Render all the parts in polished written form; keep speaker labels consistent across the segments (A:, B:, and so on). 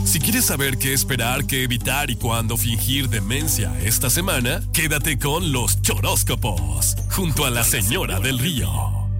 A: Si quieres saber qué esperar, qué evitar y cuándo fingir demencia esta semana, quédate con los choróscopos, junto a la Señora del Río.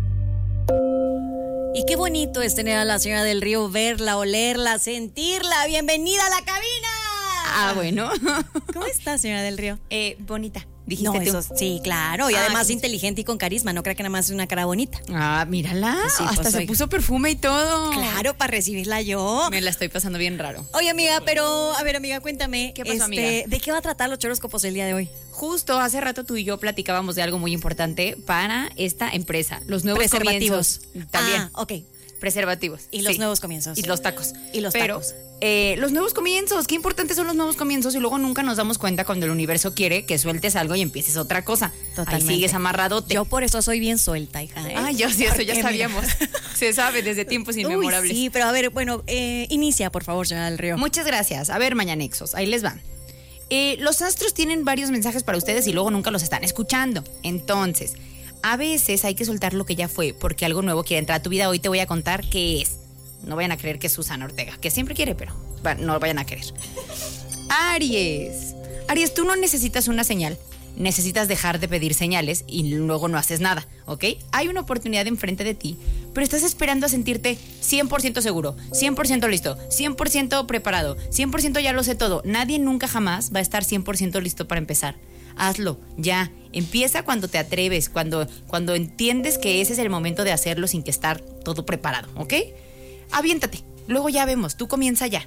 B: Y qué bonito es tener a la Señora del Río, verla, olerla, sentirla. ¡Bienvenida a la cabina!
C: Ah, bueno.
B: ¿Cómo está, Señora del Río?
C: Bonita. Dijiste
B: No,
C: tú.
B: eso, sí, claro. Y además inteligente y con carisma. No creo que nada más es una cara bonita.
C: Ah, mírala.
B: Sí,
C: hasta
B: pues,
C: se
B: oiga.
C: puso perfume y todo.
B: Claro, para recibirla yo.
C: Me la estoy pasando bien raro.
B: Oye, amiga, pero, a ver, amiga, cuéntame.
C: ¿Qué pasó, amiga?
B: ¿De qué va a tratar los choróscopos el día de hoy?
C: Justo hace rato tú y yo platicábamos de algo muy importante para esta empresa. Los nuevos
B: Preservativos.
C: comienzos. También.
B: Ah, ok.
C: Preservativos.
B: Y los
C: sí.
B: nuevos comienzos.
C: Y los tacos.
B: Y los
C: Pero,
B: tacos.
C: los nuevos comienzos. Qué importantes son los nuevos comienzos y luego nunca nos damos cuenta cuando el universo quiere que sueltes algo y empieces otra cosa.
B: Totalmente.
C: Ahí sigues amarradote.
B: Yo por eso soy bien suelta, hija.
C: Ah, yo sí, eso
B: Porque,
C: ya
B: mira.
C: sabíamos. Se sabe desde tiempos inmemorables.
B: Uy, sí, pero a ver, bueno, inicia, por favor, Señora del Río.
C: Muchas gracias. A ver, mañanexos, ahí les va. Los astros tienen varios mensajes para ustedes y luego nunca los están escuchando. Entonces, a veces hay que soltar lo que ya fue porque algo nuevo quiere entrar a tu vida. Hoy te voy a contar qué es. No vayan a creer que es Susana Ortega, que siempre quiere, pero no vayan a creer. Aries, tú no necesitas una señal. Necesitas dejar de pedir señales y luego no haces nada, ¿ok? Hay una oportunidad enfrente de ti, pero estás esperando a sentirte 100% seguro, 100% listo, 100% preparado, 100% ya lo sé todo. Nadie nunca jamás va a estar 100% listo para empezar. Hazlo, ya. Empieza cuando te atreves, cuando entiendes que ese es el momento de hacerlo sin que estar todo preparado, ¿ok? Aviéntate, luego ya vemos, tú comienza ya.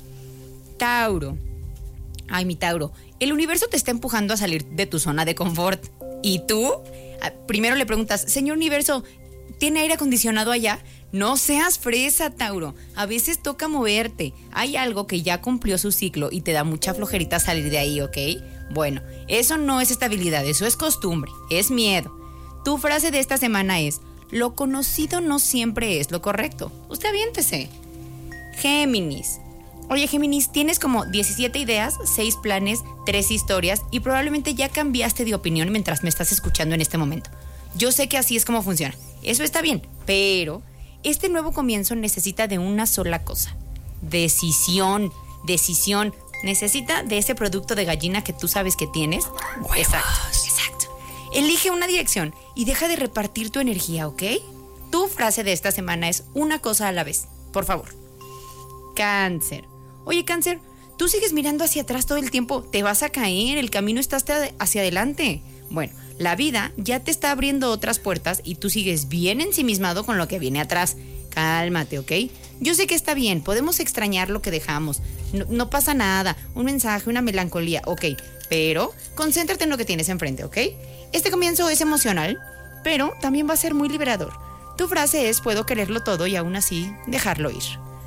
C: Tauro. Ay, mi Tauro, el universo te está empujando a salir de tu zona de confort. ¿Y tú? Primero le preguntas, señor universo, ¿tiene aire acondicionado allá? No seas fresa, Tauro. A veces toca moverte. Hay algo que ya cumplió su ciclo y te da mucha flojerita salir de ahí, ¿ok? Bueno, eso no es estabilidad, eso es costumbre, es miedo. Tu frase de esta semana es, lo conocido no siempre es lo correcto. Usted aviéntese. Géminis. Oye, Géminis, tienes como 17 ideas, 6 planes, 3 historias y probablemente ya cambiaste de opinión mientras me estás escuchando en este momento. Yo sé que así es como funciona. Eso está bien, pero este nuevo comienzo necesita de una sola cosa. Decisión. Necesita de ese producto de gallina que tú sabes que tienes.
B: Huevos.
C: Exacto. Elige una dirección y deja de repartir tu energía, ¿ok? Tu frase de esta semana es una cosa a la vez, por favor. Cáncer. Oye, Cáncer, tú sigues mirando hacia atrás todo el tiempo. Te vas a caer, el camino está hacia adelante. Bueno, la vida ya te está abriendo otras puertas y tú sigues bien ensimismado con lo que viene atrás. Cálmate, ¿ok? Yo sé que está bien, podemos extrañar lo que dejamos. No pasa nada, un mensaje, una melancolía, ok. Pero concéntrate en lo que tienes enfrente, ¿ok? Este comienzo es emocional, pero también va a ser muy liberador. Tu frase es, puedo quererlo todo y aún así dejarlo ir.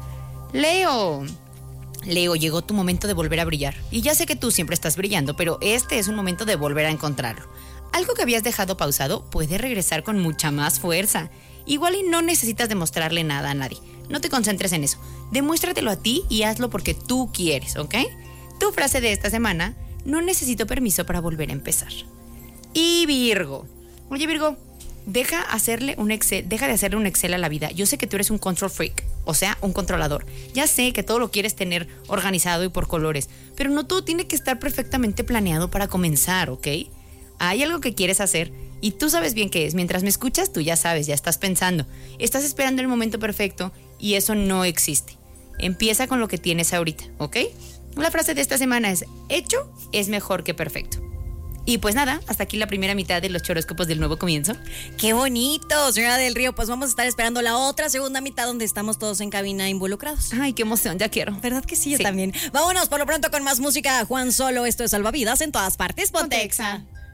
C: Leo, llegó tu momento de volver a brillar. Y ya sé que tú siempre estás brillando, pero este es un momento de volver a encontrarlo. Algo que habías dejado pausado puede regresar con mucha más fuerza. Igual y no necesitas demostrarle nada a nadie. No te concentres en eso. Demuéstratelo a ti y hazlo porque tú quieres, ¿ok? Tu frase de esta semana, no necesito permiso para volver a empezar. Y Virgo. Oye, Virgo, deja de hacerle un Excel a la vida. Yo sé que tú eres un control freak, o sea, un controlador. Ya sé que todo lo quieres tener organizado y por colores, pero no todo tiene que estar perfectamente planeado para comenzar, ¿ok? Hay algo que quieres hacer y tú sabes bien qué es. Mientras me escuchas, tú ya sabes, ya estás pensando. Estás esperando el momento perfecto y eso no existe. Empieza con lo que tienes ahorita, ¿ok? La frase de esta semana es, hecho es mejor que perfecto. Y pues nada, hasta aquí la primera mitad de los choróscopos del nuevo comienzo.
B: ¡Qué bonito, Señora del Río! Pues vamos a estar esperando la otra segunda mitad donde estamos todos en cabina involucrados.
C: Ay, qué emoción, ya quiero.
B: ¿Verdad que sí? Yo también. Vámonos por lo pronto con más música. Juan Solo, esto es Salvavidas en todas partes. Ponte Exa.